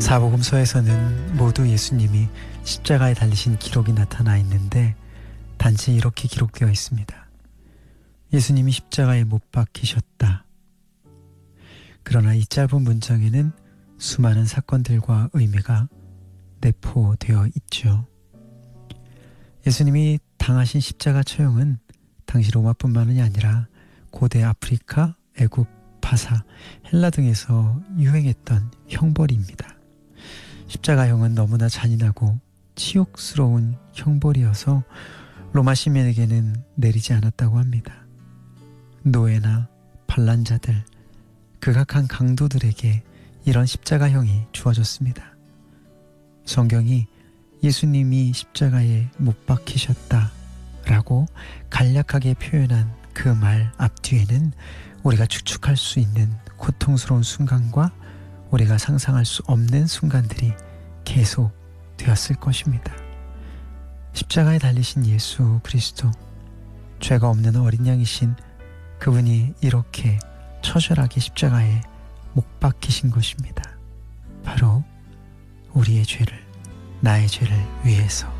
사복음서에서는 모두 예수님이 십자가에 달리신 기록이 나타나 있는데 단지 이렇게 기록되어 있습니다. 예수님이 십자가에 못 박히셨다. 그러나 이 짧은 문장에는 수많은 사건들과 의미가 내포되어 있죠. 예수님이 당하신 십자가 처형은 당시 로마뿐만이 아니라 고대 아프리카, 애굽, 바사, 헬라 등에서 유행했던 형벌입니다. 십자가형은 너무나 잔인하고 치욕스러운 형벌이어서 로마 시민에게는 내리지 않았다고 합니다. 노예나 반란자들, 극악한 강도들에게 이런 십자가형이 주어졌습니다. 성경이 예수님이 십자가에 못 박히셨다라고 간략하게 표현한 그 말 앞뒤에는 우리가 추측할 수 있는 고통스러운 순간과 우리가 상상할 수 없는 순간들이 계속 되었을 것입니다. 십자가에 달리신 예수 그리스도, 죄가 없는 어린 양이신 그분이 이렇게 처절하게 십자가에 못 박히신 것입니다. 바로 우리의 죄를, 나의 죄를 위해서.